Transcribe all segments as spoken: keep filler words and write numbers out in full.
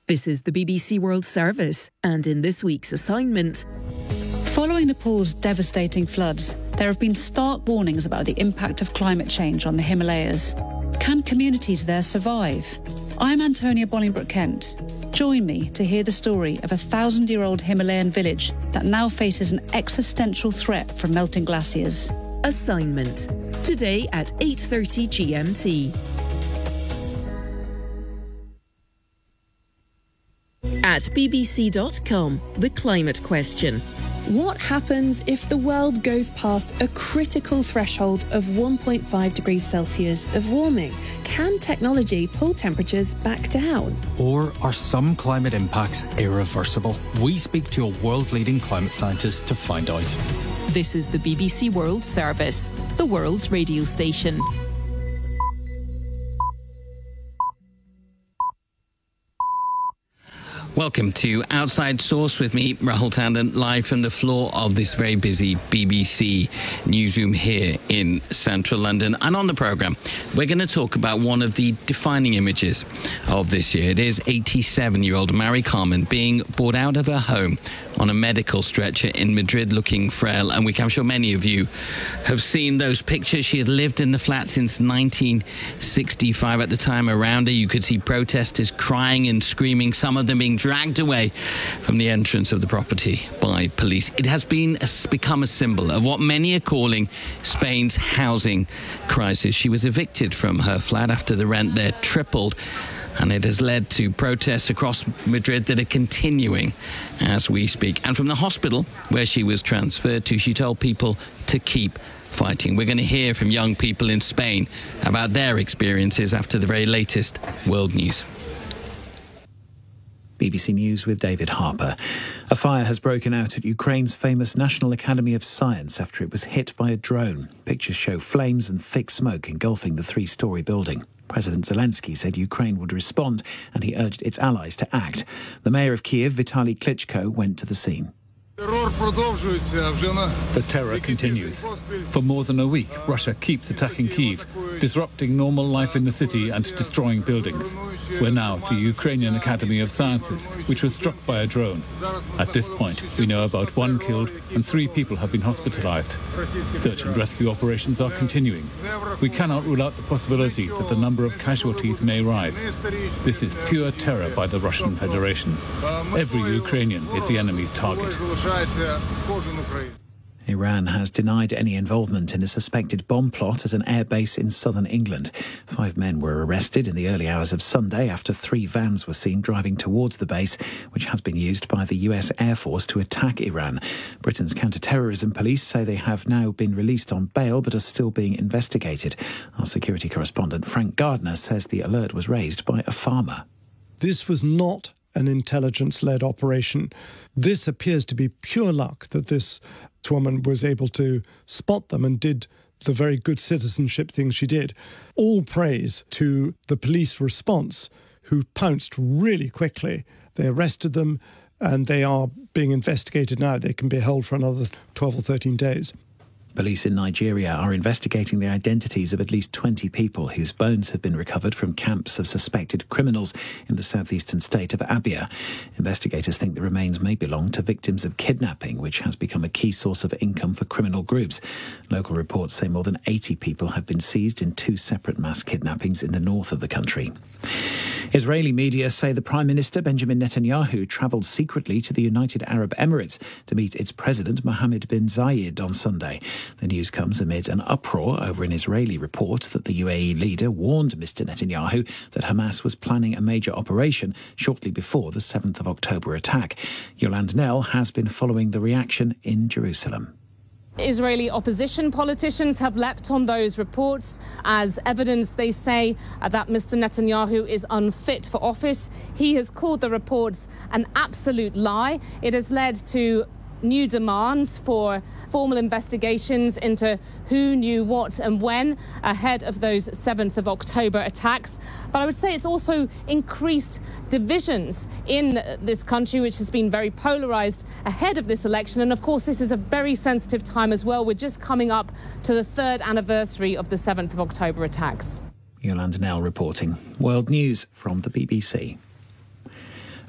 This is the B B C World Service, and in this week's assignment... Following Nepal's devastating floods, there have been stark warnings about the impact of climate change on the Himalayas. Can communities there survive? I'm Antonia Bolingbroke-Kent. Join me to hear the story of a thousand-year-old Himalayan village that now faces an existential threat from melting glaciers. Assignment, today at eight thirty G M T. At b b c dot com, the climate question. What happens if the world goes past a critical threshold of one point five degrees Celsius of warming? Can technology pull temperatures back down? Or are some climate impacts irreversible? We speak to a world-leading climate scientist to find out. This is the B B C World Service, the world's radio station. Welcome to Outside Source with me, Rahul Tandon, live from the floor of this very busy B B C newsroom here in central London. And on the programme, we're going to talk about one of the defining images of this year. It is eighty-seven-year-old Mari Carmen being brought out of her home on a medical stretcher in Madrid looking frail. And we, I'm sure many of you have seen those pictures. She had lived in the flat since nineteen sixty-five. At the time around her, you could see protesters crying and screaming, some of them being dragged away from the entrance of the property by police. It has been become a symbol of what many are calling Spain's housing crisis. She was evicted from her flat after the rent there tripled, and it has led to protests across Madrid that are continuing as we speak. And from the hospital where she was transferred to, she told people to keep fighting. We're going to hear from young people in Spain about their experiences after the very latest world news. B B C News with David Harper. A fire has broken out at Ukraine's famous National Academy of Science after it was hit by a drone. Pictures show flames and thick smoke engulfing the three-storey building. President Zelensky said Ukraine would respond, and he urged its allies to act. The mayor of Kiev, Vitaly Klitschko, went to the scene. The terror continues. For more than a week, Russia keeps attacking Kyiv, disrupting normal life in the city and destroying buildings. We're now at the Ukrainian Academy of Sciences, which was struck by a drone. At this point, we know about one killed and three people have been hospitalized. Search and rescue operations are continuing. We cannot rule out the possibility that the number of casualties may rise. This is pure terror by the Russian Federation. Every Ukrainian is the enemy's target. Iran has denied any involvement in a suspected bomb plot at an airbase in southern England. Five men were arrested in the early hours of Sunday after three vans were seen driving towards the base, which has been used by the U S Air Force to attack Iran. Britain's counter-terrorism police say they have now been released on bail but are still being investigated. Our security correspondent Frank Gardner says the alert was raised by a farmer. This was not an intelligence-led operation. This appears to be pure luck that this woman was able to spot them and did the very good citizenship thing she did. All praise to the police response, who pounced really quickly. They arrested them and they are being investigated now. They can be held for another twelve or thirteen days. Police in Nigeria are investigating the identities of at least twenty people whose bones have been recovered from camps of suspected criminals in the southeastern state of Abia. Investigators think the remains may belong to victims of kidnapping, which has become a key source of income for criminal groups. Local reports say more than eighty people have been seized in two separate mass kidnappings in the north of the country. Israeli media say the Prime Minister Benjamin Netanyahu travelled secretly to the United Arab Emirates to meet its president Mohammed bin Zayed on Sunday. The news comes amid an uproar over an Israeli report that the U A E leader warned Mister Netanyahu that Hamas was planning a major operation shortly before the seventh of October attack. Yolande Knell has been following the reaction in Jerusalem. Israeli opposition politicians have leapt on those reports as evidence. They say uh, that Mister Netanyahu is unfit for office. He has called the reports an absolute lie. It has led to new demands for formal investigations into who knew what and when ahead of those seventh of October attacks. But I would say it's also increased divisions in this country, which has been very polarized ahead of this election. And of course, this is a very sensitive time as well. We're just coming up to the third anniversary of the seventh of October attacks. Yolande Knell reporting. World News from the B B C.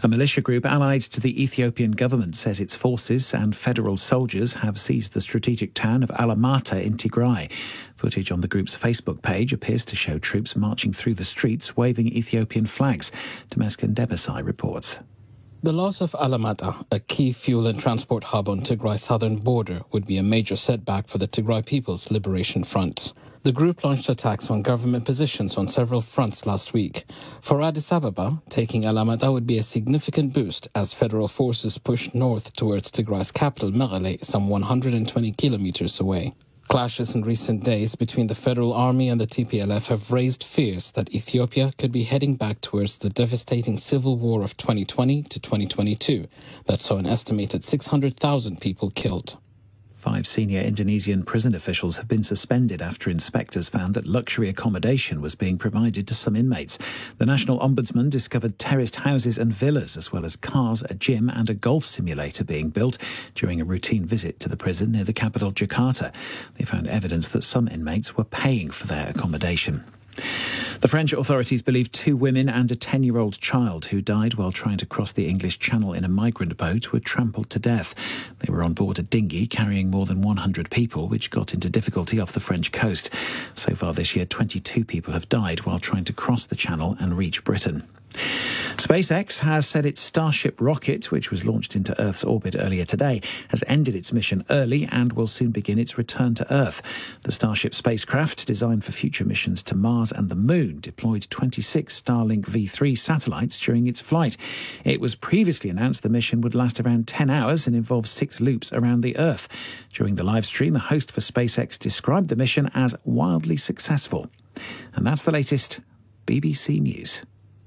A militia group allied to the Ethiopian government says its forces and federal soldiers have seized the strategic town of Alamata in Tigray. Footage on the group's Facebook page appears to show troops marching through the streets waving Ethiopian flags. Temesgen Debesai reports. The loss of Alamata, a key fuel and transport hub on Tigray's southern border, would be a major setback for the Tigray People's Liberation Front. The group launched attacks on government positions on several fronts last week. For Addis Ababa, taking Alamata would be a significant boost as federal forces push north towards Tigray's capital, Mekelle, some one hundred twenty kilometers away. Clashes in recent days between the federal army and the T P L F have raised fears that Ethiopia could be heading back towards the devastating civil war of twenty twenty to twenty twenty-two that saw an estimated six hundred thousand people killed. Five senior Indonesian prison officials have been suspended after inspectors found that luxury accommodation was being provided to some inmates. The National Ombudsman discovered terraced houses and villas, as well as cars, a gym and a golf simulator being built during a routine visit to the prison near the capital, Jakarta. They found evidence that some inmates were paying for their accommodation. The French authorities believe two women and a ten-year-old child who died while trying to cross the English Channel in a migrant boat were trampled to death. They were on board a dinghy carrying more than one hundred people, which got into difficulty off the French coast. So far this year, twenty-two people have died while trying to cross the Channel and reach Britain. SpaceX has said its Starship rocket, which was launched into Earth's orbit earlier today, has ended its mission early and will soon begin its return to Earth. The Starship spacecraft, designed for future missions to Mars and the Moon, deployed twenty-six Starlink V three satellites during its flight. It was previously announced the mission would last around ten hours and involve six loops around the Earth. During the live stream, the host for SpaceX described the mission as wildly successful. And that's the latest B B C News.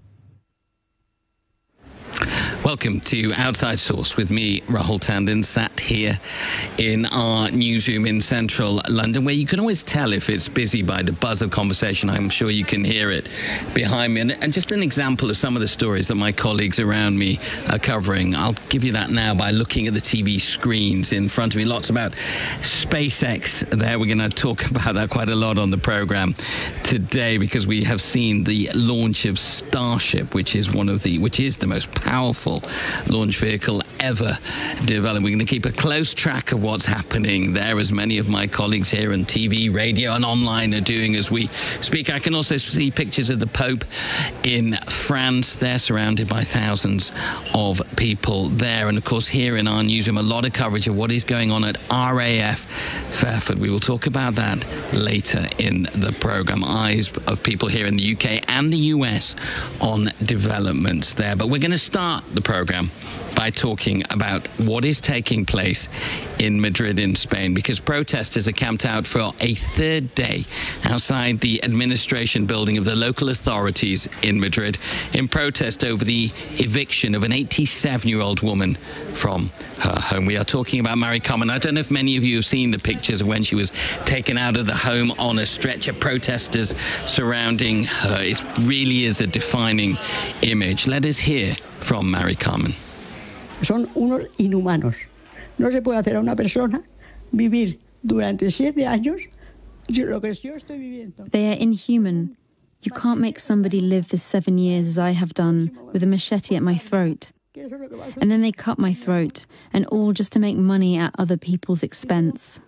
Welcome to Outside Source with me, Rahul Tandon, sat here in our newsroom in central London, where you can always tell if it's busy by the buzz of conversation. I'm sure you can hear it behind me. And, and just an example of some of the stories that my colleagues around me are covering. I'll give you that now by looking at the T V screens in front of me. Lots about SpaceX there. We're going to talk about that quite a lot on the programme today, because we have seen the launch of Starship, which is one of the, which is the most powerful launch vehicle ever developed. We're going to keep a close track of what's happening there, as many of my colleagues here on T V, radio and online are doing as we speak. I can also see pictures of the Pope in France. They're surrounded by thousands of people there. And of course, here in our newsroom, a lot of coverage of what is going on at R A F Fairford. We will talk about that later in the programme. Eyes of people here in the U K and the U S on developments there. But we're going to start the programme by talking about what is taking place in Madrid in Spain, because protesters are camped out for a third day outside the administration building of the local authorities in Madrid in protest over the eviction of an eighty-seven-year-old woman from her home. We are talking about Mari Carmen. I don't know if many of you have seen the pictures of when she was taken out of the home on a stretcher, protesters surrounding her. It really is a defining image. Let us hear from Mari Carmen. Son unos inhumanos. No se puede hacer a una persona vivir durante siete años lo que yo estoy viviendo. They are inhuman. You can't make somebody live for seven years as I have done, with a machete at my throat. And then they cut my throat, and all just to make money at other people's expense.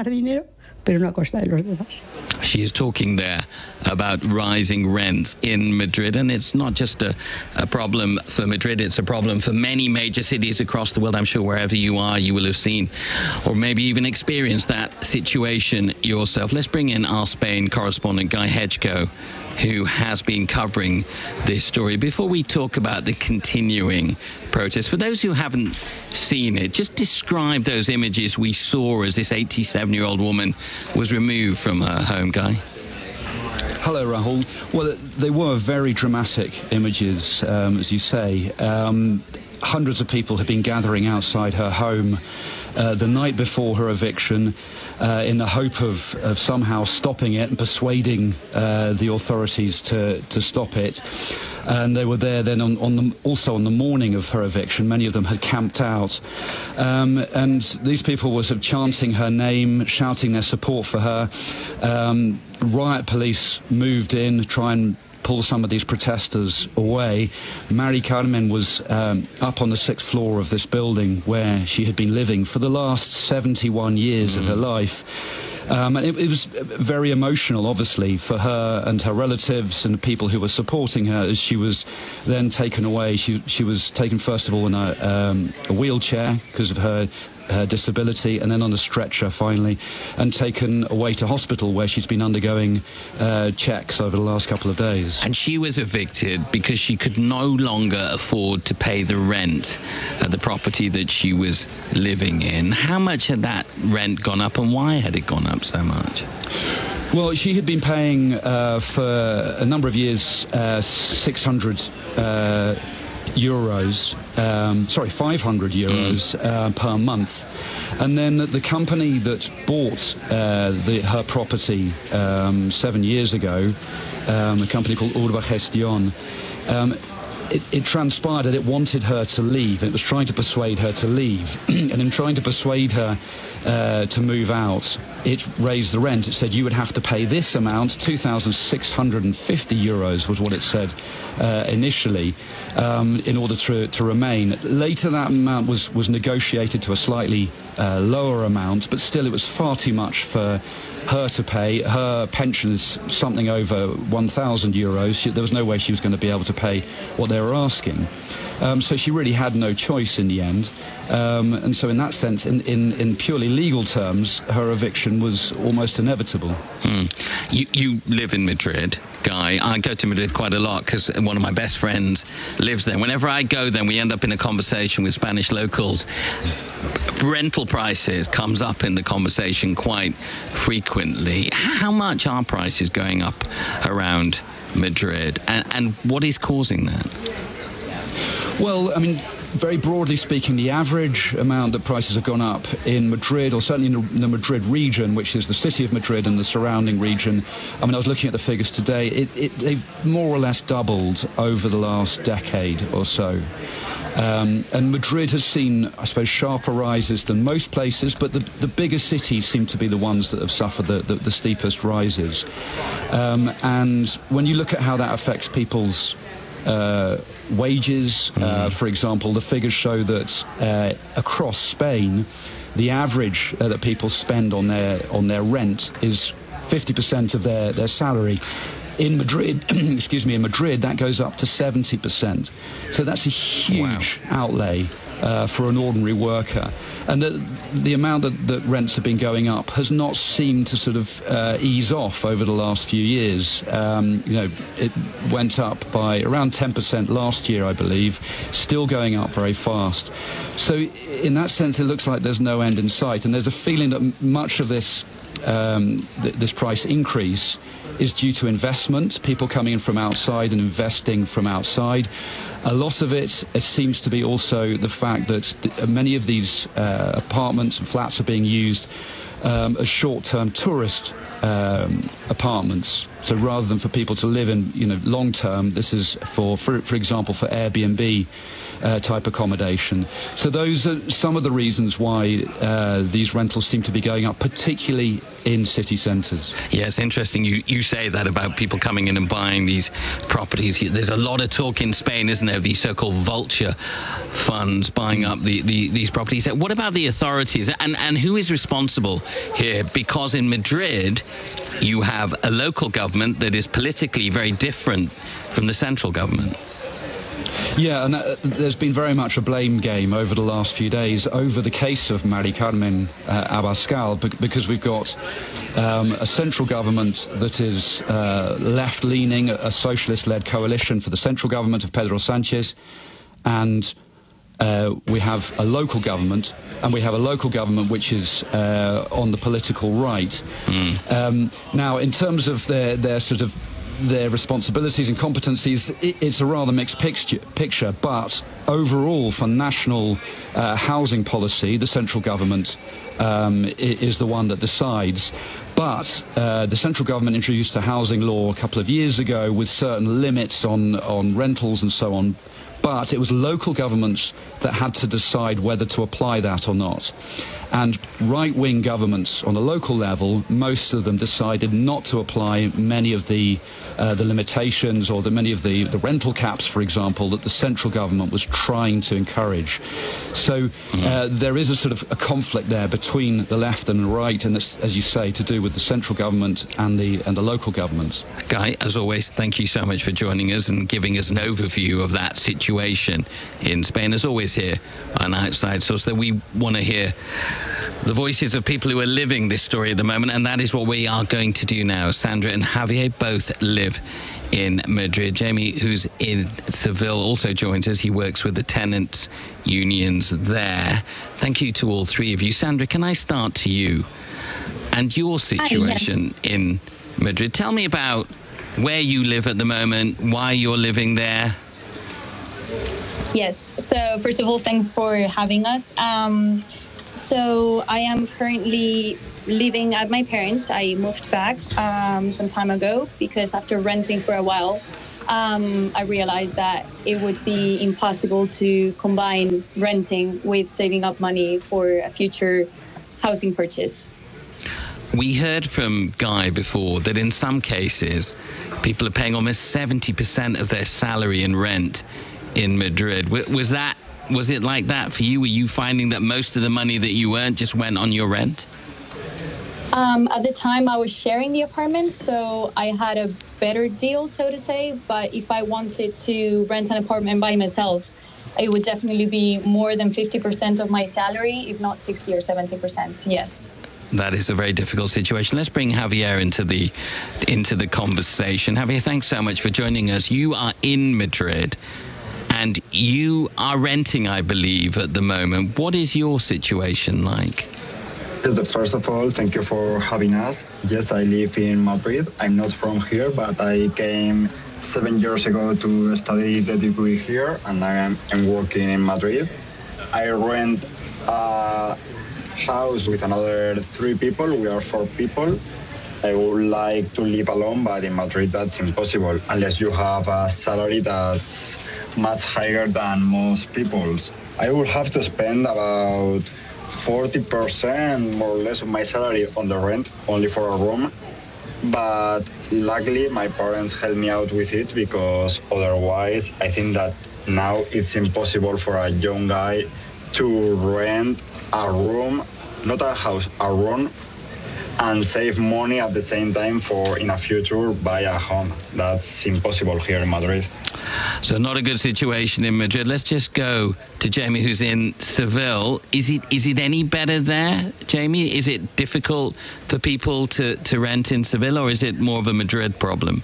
She is talking there about rising rents in Madrid, and it's not just a, a problem for Madrid, it's a problem for many major cities across the world. I'm sure wherever you are, you will have seen or maybe even experienced that situation yourself. Let's bring in our Spain correspondent, Guy Hedgecoe, who has been covering this story. Before we talk about the continuing protests, for those who haven't seen it, just describe those images we saw as this eighty-seven-year-old woman was removed from her home, Guy. Hello, Rahul. Well, they were very dramatic images, um, as you say. Um, hundreds of people had been gathering outside her home uh, the night before her eviction, Uh, in the hope of, of somehow stopping it and persuading uh, the authorities to, to stop it. And they were there then on, on the, also on the morning of her eviction. Many of them had camped out. Um, and these people were sort of chanting her name, shouting their support for her. Um, riot police moved in to try and pull some of these protesters away. Mari Carmen was um, up on the sixth floor of this building where she had been living for the last seventy-one years mm. of her life. Um, and it, it was very emotional, obviously, for her and her relatives and the people who were supporting her as she was then taken away. She, she was taken, first of all, in a, um, a wheelchair because of her her disability, and then on a stretcher finally, and taken away to hospital where she's been undergoing uh, checks over the last couple of days. And she was evicted because she could no longer afford to pay the rent at the property that she was living in. How much had that rent gone up, and why had it gone up so much? Well, she had been paying uh, for a number of years uh, six hundred uh, euros, um, sorry, five hundred euros mm. uh, per month. And then the company that bought uh, the, her property um, seven years ago, um, a company called Urba Gestión, um, it, it transpired that it wanted her to leave. It was trying to persuade her to leave. And in trying to persuade her uh, to move out, it raised the rent. It said you would have to pay this amount, two thousand six hundred fifty euros was what it said uh, initially, um, in order to, to remain. Later that amount was, was negotiated to a slightly uh, lower amount, but still it was far too much for her to pay. Her pension is something over one thousand euros. She, there was no way she was going to be able to pay what they were asking. Um, so she really had no choice in the end. Um, and so in that sense, in, in, in purely legal terms, her eviction was almost inevitable. Hmm. You, you live in Madrid, Guy. I go to Madrid quite a lot because one of my best friends lives there. Whenever I go there, we end up in a conversation with Spanish locals. Rental prices comes up in the conversation quite frequently. How much are prices going up around Madrid, and, and what is causing that? Well, I mean, very broadly speaking, the average amount that prices have gone up in Madrid, or certainly in the Madrid region, which is the city of Madrid and the surrounding region, I mean, I was looking at the figures today, it, it, they've more or less doubled over the last decade or so. Um, and Madrid has seen, I suppose, sharper rises than most places, but the, the bigger cities seem to be the ones that have suffered the, the, the steepest rises. Um, and when you look at how that affects people's uh, wages, mm. uh, for example, the figures show that uh, across Spain, the average uh, that people spend on their on their rent is fifty percent of their, their salary. In Madrid, excuse me, in Madrid, that goes up to seventy percent. So that's a huge wow. outlay uh, for an ordinary worker. And the, the amount that, that rents have been going up has not seemed to sort of uh, ease off over the last few years. Um, you know, it went up by around ten percent last year, I believe, still going up very fast. So in that sense, it looks like there's no end in sight. And there's a feeling that much of this, um, th- this price increase is due to investment, people coming in from outside and investing from outside. A lot of it, it seems to be also the fact that th- many of these uh, apartments and flats are being used um, as short-term tourist um, apartments. So rather than for people to live in, you know, long-term, this is for, for, for example, for Airbnb uh, type accommodation. So those are some of the reasons why uh, these rentals seem to be going up, particularly in city centres. Yeah, it's interesting you, you say that about people coming in and buying these properties. There's a lot of talk in Spain, isn't there, of these so-called vulture funds buying up the, the, these properties. What about the authorities? And, and who is responsible here? Because in Madrid, you have a local government that is politically very different from the central government. Yeah, and uh, there's been very much a blame game over the last few days over the case of Mari Carmen uh, Abascal, because we've got um, a central government that is uh, left-leaning, a socialist-led coalition for the central government of Pedro Sanchez, and uh, we have a local government, and we have a local government which is uh, on the political right. Mm. Um, now, in terms of their, their sort of their responsibilities and competencies, it, it's a rather mixed picture, picture, but overall for national uh, housing policy, the central government um, is the one that decides. But uh, the central government introduced a housing law a couple of years ago with certain limits on, on rentals and so on, but it was local governments that had to decide whether to apply that or not. And right-wing governments on the local level, most of them decided not to apply many of the uh, the limitations or the many of the, the rental caps, for example, that the central government was trying to encourage. So uh, there is a sort of a conflict there between the left and the right, and this, as you say, to do with the central government and the and the local governments. Guy, as always, thank you so much for joining us and giving us an overview of that situation in Spain. As always here on Outside Source, that we want to hear the voices of people who are living this story at the moment, and that is what we are going to do now. Sandra and Javier both live in Madrid. Jamie, who's in Seville, also joins us. He works with the tenants unions there. Thank you to all three of you. Sandra, can I start to you and your situation? Hi, yes. In Madrid? Tell me about where you live at the moment, why you're living there. Yes, so first of all, thanks for having us. Um, so I am currently living at my parents'. I moved back um, some time ago because after renting for a while, um, I realized that it would be impossible to combine renting with saving up money for a future housing purchase. We heard from Guy before that in some cases, people are paying almost seventy percent of their salary in rent in Madrid. Was that, was it like that for you? Were you finding that most of the money that you earned just went on your rent? Um, at the time, I was sharing the apartment, so I had a better deal, so to say. But if I wanted to rent an apartment by myself, it would definitely be more than fifty percent of my salary, if not sixty or seventy percent, yes. That is a very difficult situation. Let's bring Javier into the into the conversation. Javier, thanks so much for joining us. You are in Madrid, and you are renting, I believe, at the moment. What is your situation like? Yes, first of all, thank you for having us. Yes, I live in Madrid. I'm not from here, but I came seven years ago to study the degree here, and I am I'm working in Madrid. I rent a house with another three people. We are four people. I would like to live alone, but in Madrid that's impossible unless you have a salary that's much higher than most people's. I will have to spend about forty percent more or less of my salary on the rent, only for a room. But luckily, my parents helped me out with it because otherwise, I think that now it's impossible for a young guy to rent a room, not a house, a room, and save money at the same time for, in a future, buy a home. That's impossible here in Madrid. So not a good situation in Madrid. Let's just go to Jamie, who's in Seville. Is it is it any better there, Jamie? Is it difficult for people to, to rent in Seville, or is it more of a Madrid problem?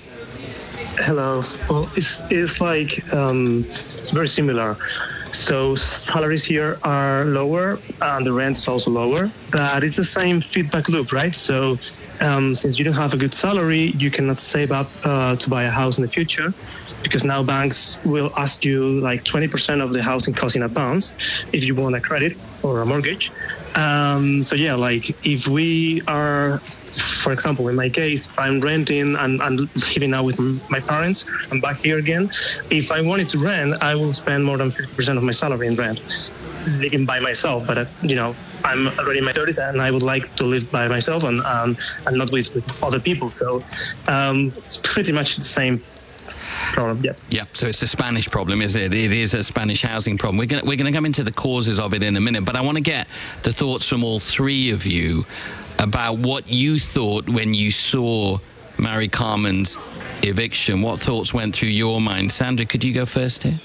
Hello. Well, it's, it's like, um, it's very similar. So salaries here are lower and the rent is also lower, but it's the same feedback loop, right? So um, since you don't have a good salary, you cannot save up uh, to buy a house in the future, because now banks will ask you like twenty percent of the housing cost in advance if you want a credit or a mortgage. Um, so yeah, like if we are, for example, in my case, if I'm renting and, and living now with my parents, I'm back here again. If I wanted to rent, I will spend more than fifty percent of my salary in rent, living by myself. But, uh, you know, I'm already in my thirties and I would like to live by myself and, um, and not with, with other people. So um, it's pretty much the same problem. Yeah. Yeah. So it's a Spanish problem, is it? It is a Spanish housing problem. We're going we're going to come into the causes of it in a minute, but I want to get the thoughts from all three of you about what you thought when you saw Mari Carmen's eviction. What thoughts went through your mind? Sandra, could you go first here?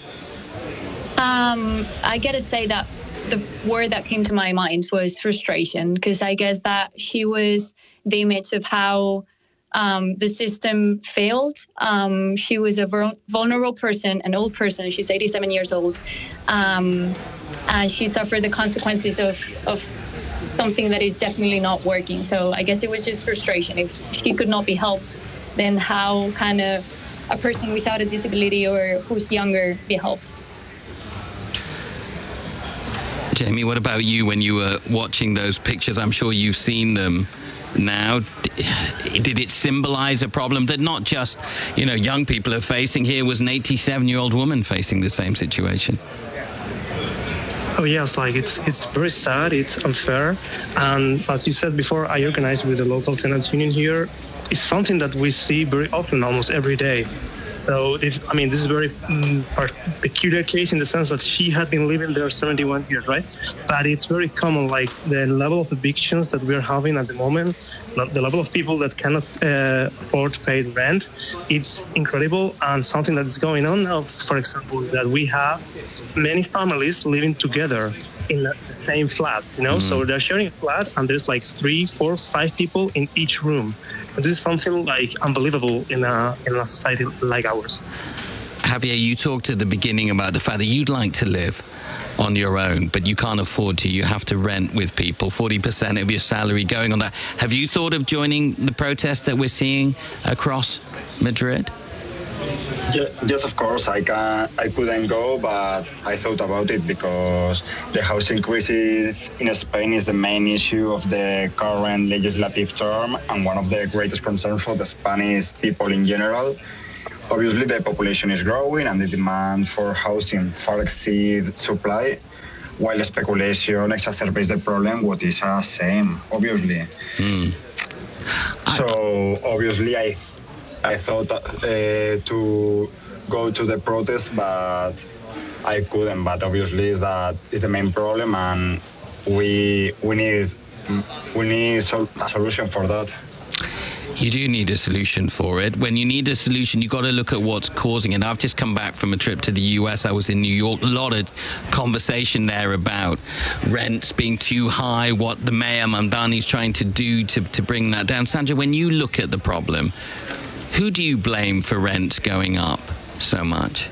Um, I gotta say that the word that came to my mind was frustration, because I guess that she was the image of how um, the system failed. Um, she was a vulnerable person, an old person. She's eighty-seven years old. Um, and she suffered the consequences of, of something that is definitely not working. So I guess it was just frustration. If she could not be helped, then how can a, a person without a disability or who's younger be helped? Jamie, what about you when you were watching those pictures? I'm sure you've seen them now. Did it symbolize a problem that not just, you know, young people are facing? Here was an eighty-seven-year-old woman facing the same situation. Oh yes, like it's it's very sad, it's unfair, and as you said before, I organize with the local tenants union here. It's something that we see very often, almost every day. So it's, I mean, this is a very um, peculiar case in the sense that she had been living there seventy-one years, right? But it's very common, like the level of evictions that we're having at the moment, the level of people that cannot uh, afford to pay rent, it's incredible. And something that is going on now, for example, that we have many families living together in the same flat, you know, mm-hmm. So they're sharing a flat and there's like three, four, five people in each room. And this is something like unbelievable in a, in a society like ours. Javier, you talked at the beginning about the fact that you'd like to live on your own, but you can't afford to. You have to rent with people, forty percent of your salary going on that. Have you thought of joining the protest that we're seeing across Madrid? Yes, of course, I can. I couldn't go, but I thought about it because the housing crisis in Spain is the main issue of the current legislative term and one of the greatest concerns for the Spanish people in general. Obviously, the population is growing and the demand for housing far exceeds supply, while speculation exacerbates the problem, what is a shame, obviously. Mm. So, obviously, I I thought uh, to go to the protest, but I couldn't. But obviously, that is the main problem, and we we need we need sol- a solution for that. You do need a solution for it. When you need a solution, you've got to look at what's causing it. I've just come back from a trip to the U S. I was in New York. A lot of conversation there about rents being too high, what the Mayor Mamdani is trying to do to, to bring that down. Sandra, when you look at the problem, who do you blame for rents going up so much?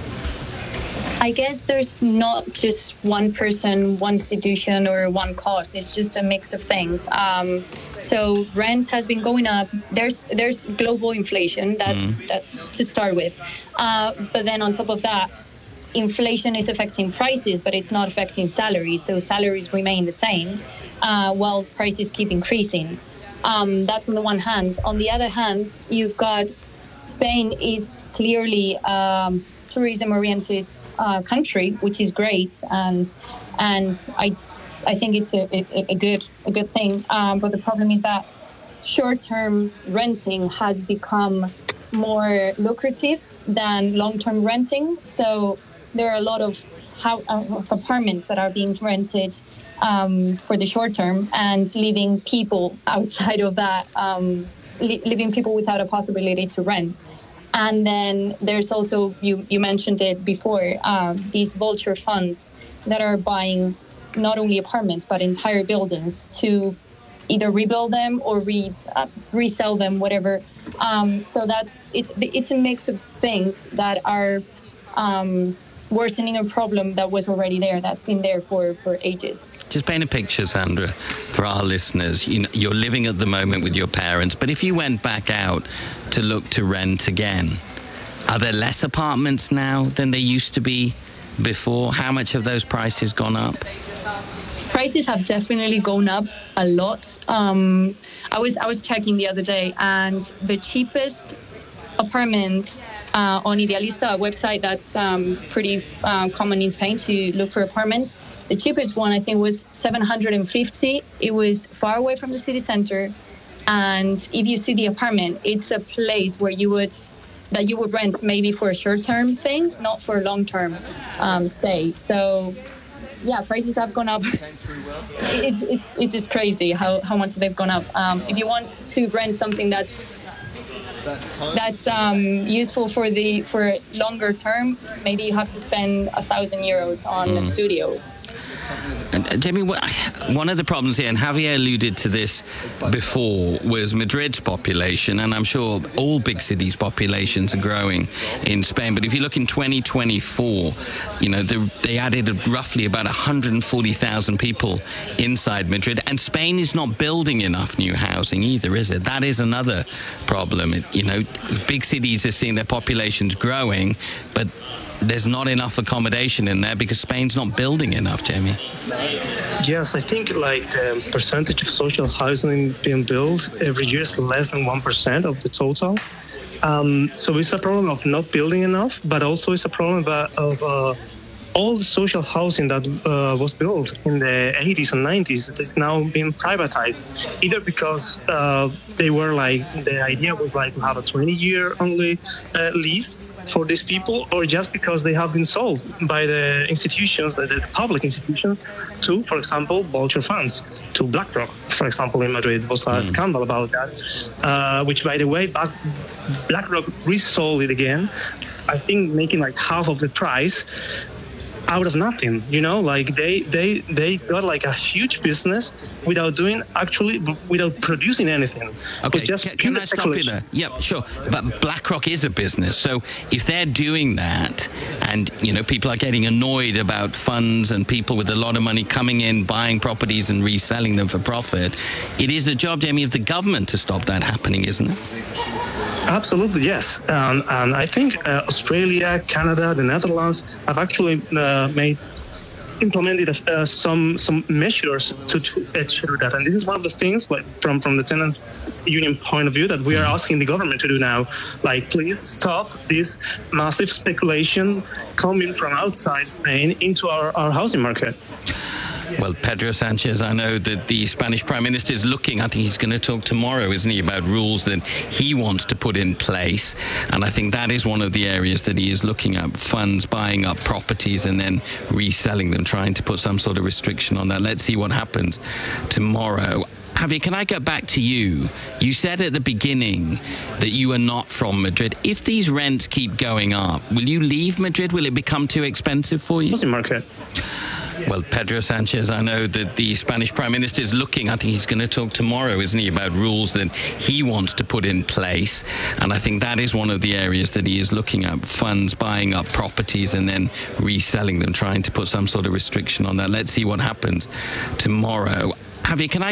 I guess there's not just one person, one institution, or one cause. It's just a mix of things. Um, so rent has been going up. There's there's global inflation. That's mm. that's to start with. Uh, but then on top of that, inflation is affecting prices, but it's not affecting salaries. So salaries remain the same, uh, while prices keep increasing. Um, that's on the one hand. On the other hand, you've got Spain is clearly um, tourism-oriented uh, country, which is great, and and I I think it's a, a, a good a good thing. Um, but the problem is that short-term renting has become more lucrative than long-term renting. So there are a lot of how of apartments that are being rented um, for the short term and leaving people outside of that, um, li- leaving people without a possibility to rent. And then there's also, you, you mentioned it before, uh, these vulture funds that are buying not only apartments, but entire buildings to either rebuild them or re, uh, resell them, whatever. Um, so that's it. It's a mix of things that are um, worsening a problem that was already there, that's been there for, for ages. Just paint a picture, Sandra, for our listeners. You know, you're living at the moment with your parents, but if you went back out to look to rent again, are there less apartments now than there used to be before? How much have those prices gone up? Prices have definitely gone up a lot. Um, I was I was checking the other day, and the cheapest apartment uh, on Idealista, a website that's um, pretty uh, common in Spain to look for apartments. The cheapest one, I think, was seven hundred fifty. It was far away from the city center. And if you see the apartment, it's a place where you would, that you would rent maybe for a short-term thing, not for a long-term um, stay. So, yeah, prices have gone up. it's it's it's just crazy how, how much they've gone up. Um, if you want to rent something that's that's um, useful for the for longer term, maybe you have to spend a thousand euros on mm. a studio. And, uh, Jamie, one of the problems here, and Javier alluded to this before, was Madrid's population, and I'm sure all big cities' populations are growing in Spain. But if you look in twenty twenty-four, you know, the, they added roughly about one hundred forty thousand people inside Madrid, and Spain is not building enough new housing either, is it? That is another problem. It, you know, big cities are seeing their populations growing, but there's not enough accommodation in there because Spain's not building enough, Jamie. Yes, I think like the percentage of social housing being built every year is less than one percent of the total. Um, so it's a problem of not building enough, but also it's a problem of, of uh, all the social housing that uh, was built in the eighties and nineties is now being privatized, either because uh, they were like, the idea was like to have a twenty year only uh, lease for these people, or just because they have been sold by the institutions, the, the public institutions, to, for example, vulture funds, to BlackRock, for example, in Madrid. There was a mm. scandal about that, uh, which, by the way, back, BlackRock resold it again, I think making like half of the price out of nothing, you know, like they they they got like a huge business without doing actually without producing anything. Okay, just can, can I stop you there? Yeah, sure. But BlackRock is a business, so if they're doing that, and you know, people are getting annoyed about funds and people with a lot of money coming in, buying properties and reselling them for profit, it is the job, Jamie, of the government to stop that happening, isn't it? Absolutely, yes. Um, and I think uh, Australia, Canada, the Netherlands have actually uh, made implemented uh, some some measures to, to ensure that. And this is one of the things, like from, from the tenants union point of view, that we are asking the government to do now. Like, please stop this massive speculation coming from outside Spain into our, our housing market. Well, Pedro Sanchez, I know that the Spanish Prime Minister is looking, I think he's going to talk tomorrow, isn't he, about rules that he wants to put in place. And I think that is one of the areas that he is looking at, funds buying up properties and then reselling them, trying to put some sort of restriction on that. Let's see what happens tomorrow. Javier, can I get back to you? You said at the beginning that you are not from Madrid. If these rents keep going up, will you leave Madrid? Will it become too expensive for you? Housing market. Well, Pedro Sanchez, I know that the Spanish Prime Minister is looking, I think he's going to talk tomorrow, isn't he, about rules that he wants to put in place. And I think that is one of the areas that he is looking at, funds buying up properties and then reselling them, trying to put some sort of restriction on that. Let's see what happens tomorrow. Javier, can I